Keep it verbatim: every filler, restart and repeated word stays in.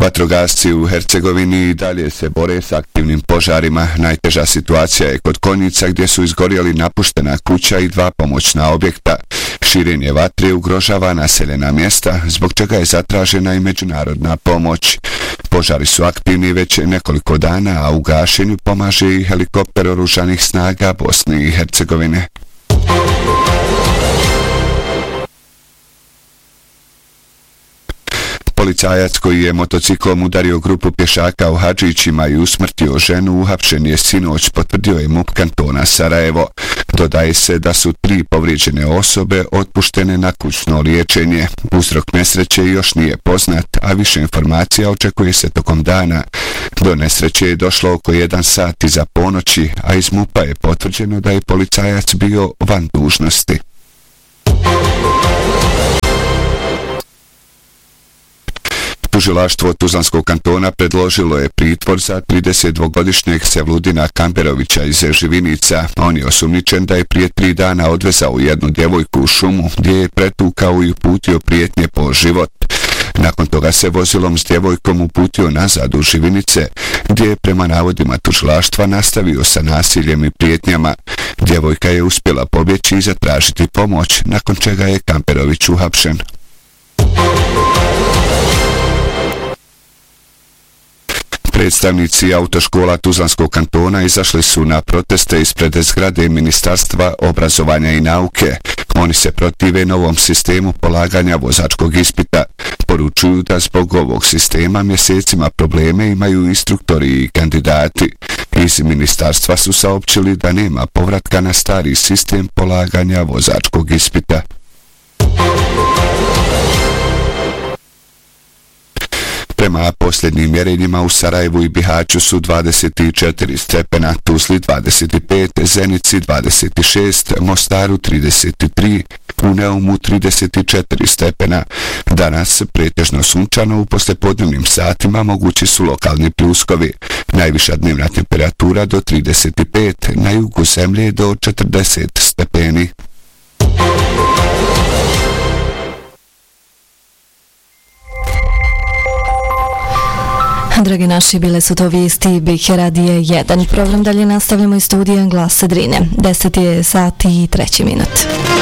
Vatrogasci u Hercegovini i dalje se bore s aktivnim požarima. Najteža situacija je kod Konjica gdje su izgorjeli napuštena kuća i dva pomoćna objekta. Širenje vatre ugrožava naseljena mjesta, zbog čega je zatražena i međunarodna pomoć. Požari su aktivni već nekoliko dana, a u gašenju pomaže i helikopter oružanih snaga Bosne i Hercegovine. Policajac koji je motociklom udario grupu pješaka u Hadžićima i usmrtio ženu uhapšen je sinoć, potvrdio je MUP kantona Sarajevo. Dodaje se da su tri povrijeđene osobe otpuštene na kućno liječenje. Uzrok nesreće još nije poznat, a više informacija očekuje se tokom dana. Do nesreće je došlo oko jedan sat iza ponoći, a iz MUP-a je potvrđeno da je policajac bio van dužnosti. Tužilaštvo Tuzlanskog kantona predložilo je pritvor za tridesetdvogodišnjeg Sevludina Kamberovića iz Živinica. On je osumnjičen da je prije tri dana odvezao jednu djevojku u šumu gdje je pretukao i uputio prijetnje po život. Nakon toga se vozilom s djevojkom uputio nazad u Živinice, gdje je prema navodima tužilaštva nastavio sa nasiljem i prijetnjama. Djevojka je uspjela pobjeći i zatražiti pomoć, nakon čega je Kamberović uhapšen. Predstavnici autoškola Tuzlanskog kantona izašli su na proteste ispred zgrade Ministarstva obrazovanja i nauke. Oni se protive novom sistemu polaganja vozačkog ispita. Poručuju da zbog ovog sistema mjesecima probleme imaju instruktori i kandidati. Iz ministarstva su saopćili da nema povratka na stari sistem polaganja vozačkog ispita. Prema posljednjim mjerenjima u Sarajevu i Bihaću su dvadeset četiri stepena, Tuzli dvadeset pet, Zenici dvadeset šest, Mostaru trideset tri, u Neumu trideset četiri stepena. Danas pretežno sunčano, u poslijepodnevnim satima mogući su lokalni pljuskovi. Najviša dnevna temperatura do trideset pet, na jugu zemlje do četrdeset stepeni. Dragi naši, bile su to vijesti B H Radija jedan. Program dalje nastavljamo iz studija Glasa Drine. deset je sati i treći minut.